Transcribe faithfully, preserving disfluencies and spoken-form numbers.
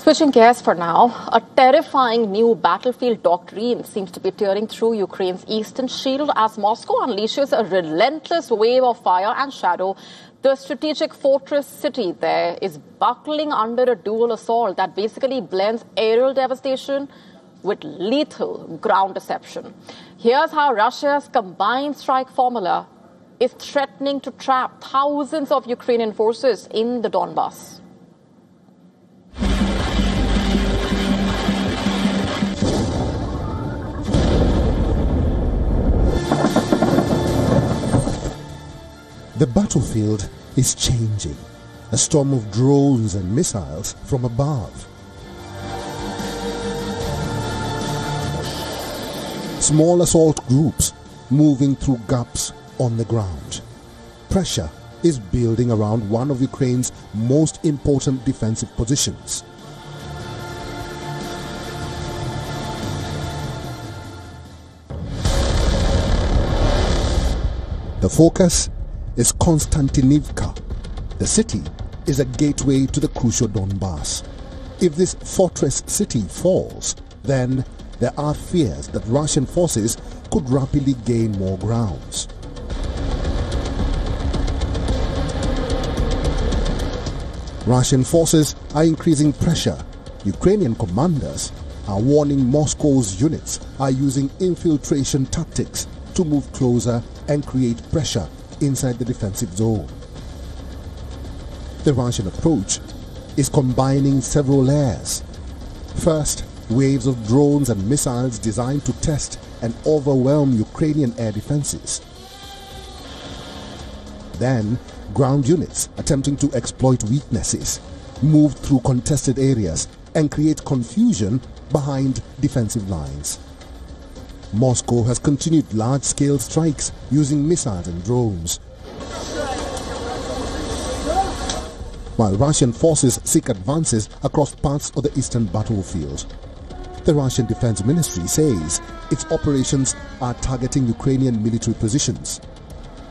Switching gears for now, a terrifying new battlefield doctrine seems to be tearing through Ukraine's eastern shield as Moscow unleashes a relentless wave of fire and shadow. The strategic fortress city there is buckling under a dual assault that basically blends aerial devastation with lethal ground deception. Here's how Russia's combined strike formula is threatening to trap thousands of Ukrainian forces in the Donbas. The battlefield is changing. A storm of drones and missiles from above. Small assault groups moving through gaps on the ground. Pressure is building around one of Ukraine's most important defensive positions. The focus is Konstantinivka. The city is a gateway to the crucial Donbas. If this fortress city falls, then there are fears that Russian forces could rapidly gain more grounds. Russian forces are increasing pressure. Ukrainian commanders are warning Moscow's units are using infiltration tactics to move closer and create pressure inside the defensive zone. The Russian approach is combining several layers. First, waves of drones and missiles designed to test and overwhelm Ukrainian air defenses. Then, ground units attempting to exploit weaknesses, move through contested areas and create confusion behind defensive lines. Moscow has continued large-scale strikes using missiles and drones, while Russian forces seek advances across parts of the eastern battlefield. The Russian Defense Ministry says its operations are targeting Ukrainian military positions.